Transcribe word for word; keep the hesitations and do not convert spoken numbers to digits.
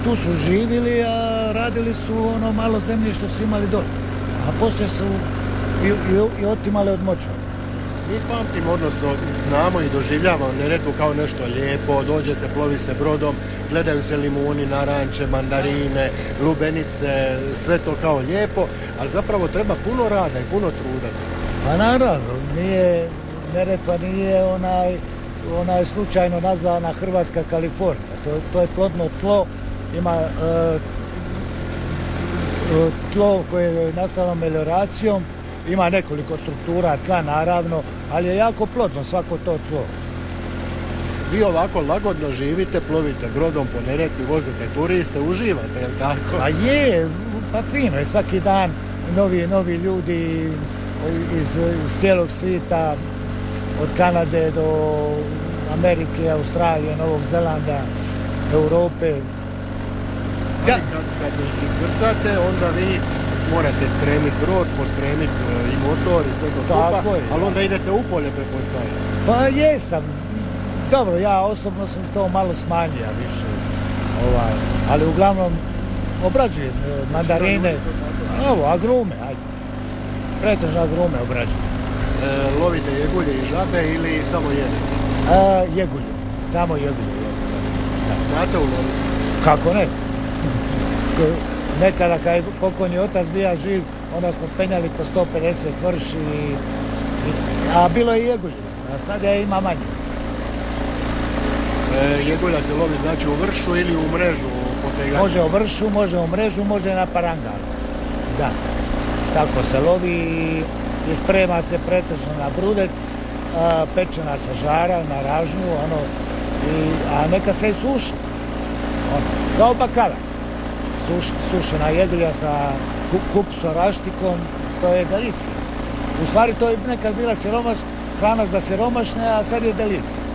tu su živjeli, a radili su ono malo zemlje što su imali dole. A poslije su i, i, i otimali od močvara. Mi pamtimo, odnosno znamo i doživljavamo Neretvu kao nešto lijepo, dođe se, plovi se brodom, gledaju se limuni, naranče, mandarine, lubenice, sve to kao lijepo, ali zapravo treba puno rada i puno truda. Pa naravno, nije, Neretva nije onaj, onaj slučajno nazvana Hrvatska Kalifornija. To, to je plodno tlo, ima e, tlo koje je nastalo melioracijom, ima nekoliko struktura tla naravno, ali je jako plodno svako to tlo. Vi ovako lagodno živite, plovite brodom po Neretvi, vozite turiste, uživate, jel tako? A je, pa fino je, svaki dan novi, novi ljudi iz, iz cijelog svijeta, od Kanade do Amerike, Australije, Novog Zelanda, Europe. Ja. Kad, kad iskrcate, onda vi morate spremiti brod, pospremiti i motor i sve to skupa, ali onda idete u polje, prepostavljam. Pa jesam. Dobro, ja osobno sam to malo smanjio više. Ovaj, ali uglavnom obrađujem mandarine, ovo, agrume, ajde. Pretežno agrume obrađujem. E, lovite jegulje i žabe ili samo jedete? E, jegulje, samo jegulje. Da. Znate uloviti? Kako ne? Nekada kad je pokojni otac bija živ, onda smo penjali po sto pedeset vrši, i, i, a bilo je i jegulje, a sad je ima manje. E, jegulja se lovi znači u vršu ili u mrežu? Potegaču? Može u vršu, može u mrežu, može na parangalu. Da, tako se lovi i, i sprema se pretežno na brudet, a, pečena sa žara, na ražnju, ono, i, a nekad se i suši, ono, kao bakala. Suš, sušena jegulja sa kupsom, raštikom, to je delicija. U stvari to je nekad bila siromaš, hrana za siromašne, a sad je delicija.